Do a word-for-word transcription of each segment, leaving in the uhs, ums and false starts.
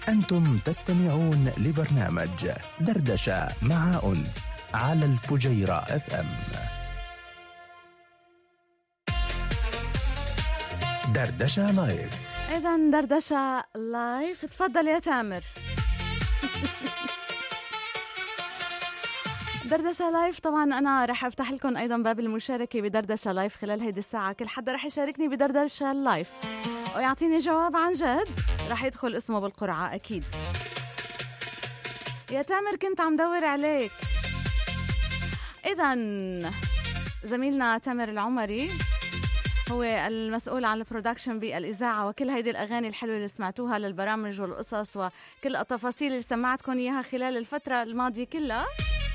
أنتم تستمعون لبرنامج دردشة مع أنس على الفجيرة اف ام. دردشة لايف. إذن دردشة لايف، تفضل يا تامر. دردشة لايف، طبعا أنا رح أفتح لكم أيضا باب المشاركة بدردشة لايف خلال هيدي الساعة. كل حدا رح يشاركني بدردشة لايف ويعطيني جواب عن جد رح يدخل اسمه بالقرعة أكيد. يا تامر كنت عم دور عليك. إذن زميلنا تامر العمري هو المسؤول عن البرودكشن بالإذاعة، وكل هيدي الأغاني الحلوة اللي سمعتوها للبرامج والقصص وكل التفاصيل اللي سمعتكم إياها خلال الفترة الماضية كلها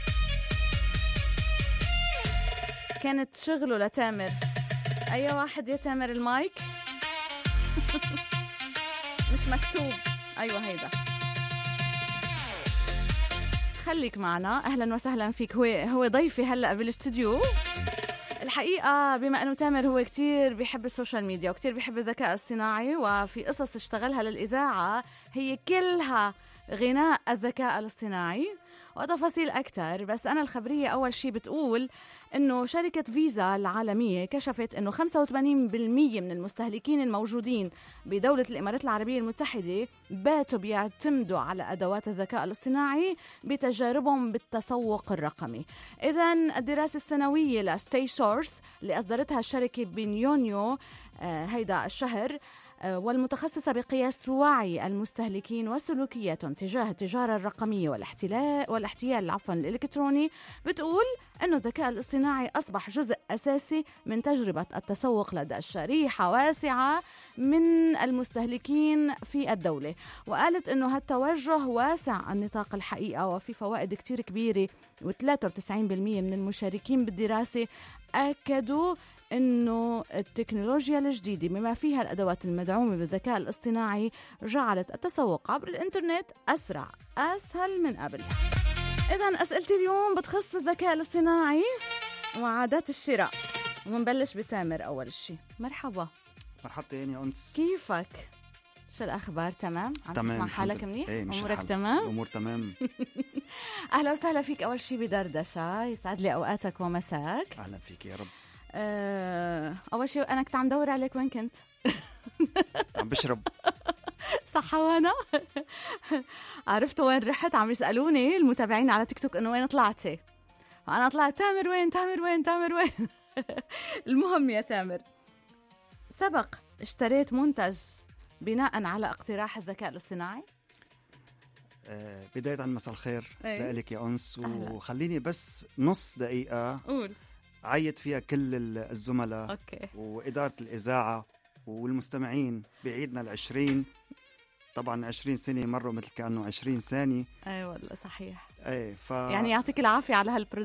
كانت شغله لتامر. أي واحد يا تامر المايك؟ مش مكتوب. أيوة هيدا. خليك معنا، أهلا وسهلا فيك. هو هو ضيفي هلأ بالاستوديو. الحقيقة بما أنه تامر هو كتير بيحب السوشيال ميديا وكتير بيحب الذكاء الصناعي، وفي قصص اشتغلها للإذاعة هي كلها غناء الذكاء الاصطناعي وتفاصيل أكتر. بس أنا الخبرية أول شي بتقول أنه شركة فيزا العالمية كشفت أنه خمسة وثمانين بالمية من المستهلكين الموجودين بدولة الإمارات العربية المتحدة باتوا بيعتمدوا على أدوات الذكاء الاصطناعي بتجاربهم بالتسوق الرقمي. إذن الدراسة السنوية لستي سورس اللي أصدرتها الشركة بيونيو آه هيدا الشهر والمتخصصة بقياس وعي المستهلكين وسلوكياتهم تجاه التجارة الرقمية والاحتلال والاحتيال عفوا الإلكتروني بتقول أنه الذكاء الاصطناعي أصبح جزء أساسي من تجربة التسوق لدى شريحة واسعة من المستهلكين في الدولة. وقالت أنه هالتوجه واسع النطاق الحقيقة وفي فوائد كتير كبيرة، وثلاثة وتسعين بالمية من المشاركين بالدراسة أكدوا إنه التكنولوجيا الجديدة بما فيها الأدوات المدعومة بالذكاء الاصطناعي جعلت التسوق عبر الإنترنت أسرع أسهل من قبل. إذن أسئلتي اليوم بتخص الذكاء الاصطناعي وعادات الشراء، ونبلش بتامر أول شيء. مرحبا. مرحبتين يا أنس، كيفك؟ شو الأخبار؟ تمام؟ عم تمام تسمع حالك منيح؟ ايه أمورك تمام؟ أمور تمام. أهلا وسهلا فيك أول شيء بدردشة، يسعد لي أوقاتك ومساك. أهلا فيك يا رب. أه أول شيء أنا كنت عم دور عليك، وين كنت؟ عم بشرب. صح. وانا عرفت وين رحت. عم يسألوني المتابعين على تيك توك إنه وين طلعتي، وأنا طلعت تامر وين تامر وين تامر وين. المهم يا تامر، سبق اشتريت منتج بناء على اقتراح الذكاء الاصطناعي؟ آه بداية عن مساء الخير أيه. لك يا أنس، أهلا. وخليني بس نص دقيقة قول. عيد فيها كل الزملاء أوكي. وإدارة الإذاعة والمستمعين بعيدنا العشرين. طبعا عشرين سنة مروا مثل كأنه عشرين ثانية. أي والله صحيح. ايه ف... يعني يعطيك العافية على هالبرودكت